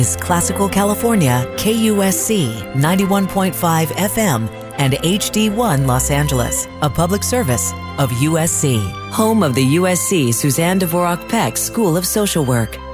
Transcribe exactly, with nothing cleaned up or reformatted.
is Classical California, K U S C ninety-one point five F M and H D one Los Angeles, a public service of U S C, home of the U S C Suzanne Dvorak Peck School of Social Work.